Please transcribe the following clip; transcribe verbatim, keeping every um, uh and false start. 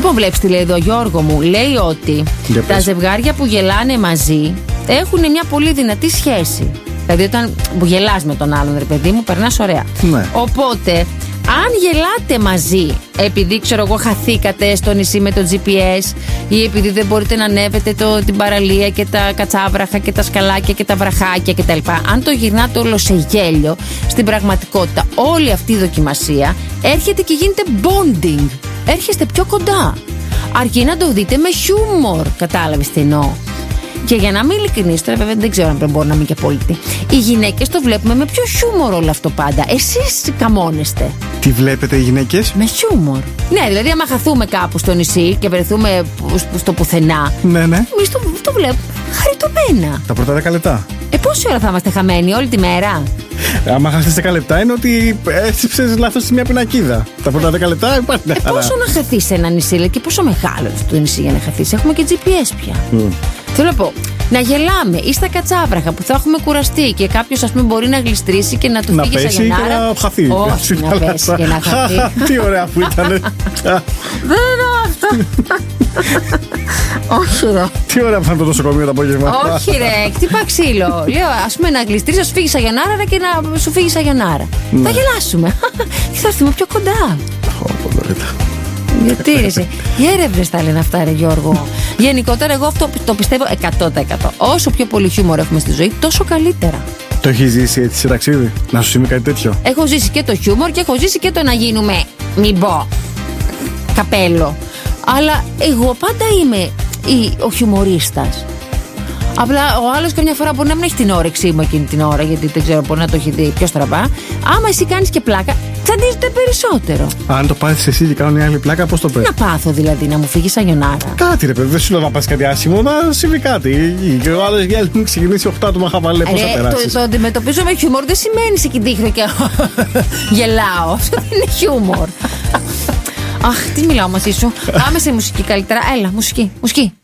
Λοιπόν, βλέπεις τι λέει εδώ, Γιώργο μου. Λέει ότι Για τα πες. ζευγάρια που γελάνε μαζί έχουν μια πολύ δυνατή σχέση. Δηλαδή, όταν γελάς με τον άλλον, ρε παιδί μου, περνάς ωραία. Ναι. Οπότε, αν γελάτε μαζί, επειδή ξέρω εγώ χαθήκατε στο νησί με το τζι πι ες ή επειδή δεν μπορείτε να ανέβετε το, την παραλία και τα κατσάβραχα και τα σκαλάκια και τα βραχάκια κτλ. Αν το γυρνάτε όλο σε γέλιο, στην πραγματικότητα όλη αυτή η δοκιμασία έρχεται και γίνεται bonding. Έρχεστε πιο κοντά. Αρκεί να το δείτε με χιούμορ. Κατάλαβες τι εννοώ. Και για να είμαι ειλικρινής, τώρα βέβαια δεν ξέρω αν μπορώ να είμαι και απόλυτη. Οι γυναίκες το βλέπουμε με πιο χιούμορ όλο αυτό πάντα. Εσείς καμώνεστε. Τι βλέπετε οι γυναίκες? Με χιούμορ. Ναι, δηλαδή, άμα χαθούμε κάπου στο νησί και βρεθούμε στο πουθενά, Ναι, ναι. εμείς το, το βλέπουμε χαριτωμένα. Τα πρώτα δέκα λεπτά. Ε, πόση ώρα θα είμαστε χαμένοι, όλη τη μέρα? Άμα χάσεις δέκα λεπτά είναι ότι έστυψες λάθος σε μια πινακίδα. Τα πρώτα δέκα λεπτά υπάρχει μια Ε, χαρά. πόσο να χαθείς σε ένα νησί, λέει, και πόσο μεγάλο το νησί για να χαθείς. Έχουμε και τζι πι ες πια. Mm. Θέλω να πω, να γελάμε ή στα κατσάβραχα που θα έχουμε κουραστεί και κάποιος, ας πούμε, μπορεί να γλιστρήσει και να του Να φύγει πέσει και σαγιονάρα. να χαθεί. Όχι, να πέσει και να χαθεί. Τι ωραία που ήταν. Δεν είναι αυτό. Όχι, ρε. Τι ωραία που θα είναι το νοσοκομείο το απόγευμα. Όχι, ρε, χτύπα ξύλο. Λέω, ας πούμε, να γλιστρήσει, να σου φύγει σαγιονάρα και να σου φύγει σαγιονάρα. Ναι. Θα γελάσουμε. Και θα έρθουμε πιο κοντά. Ω, Γιατί ρε, εσύ. Οι έρευνες τα λένε αυτά, ρε Γιώργο. Γενικότερα, εγώ αυτό το πιστεύω εκατό τοις εκατό. Όσο πιο πολύ χιούμορ έχουμε στη ζωή, τόσο καλύτερα. Το έχει ζήσει έτσι σε ταξίδι? Να σου συμβεί κάτι τέτοιο? Έχω ζήσει και το χιούμορ και έχω ζήσει και το να γίνουμε, μην πω, καπέλο. Αλλά εγώ πάντα είμαι η, ο χιουμορίστας. Απλά ο άλλος καμιά φορά μπορεί να μην έχει την όρεξή μου εκείνη την ώρα, γιατί δεν ξέρω, μπορεί να το έχει δει πιο στραβά. Άμα εσύ κάνεις και πλάκα, τσαντίζεται περισσότερο. Αν το πάθεις εσύ και κάνουν οι άλλοι πλάκα, πώς το Τι πες? να πάθω δηλαδή, να μου φύγει σαγιονάρα? Κάτι ρε παιδί, δεν σου λέω να πας κάτι άσχημο, να συμβεί κάτι. Και ο άλλος για μου ξεκινήσει οκτώ άτομα χαβαλέ, πώς θα Ε, το, περάσεις? το αντιμετωπίζω με χιούμορ δεν σημαίνει σε δείχνω και γελάω. Αυτό δεν είναι χιούμορ. Αχ, τι μιλάω μαζί σου. Πάμε σε μουσική καλύτερα. Έλα, μουσική, μουσική.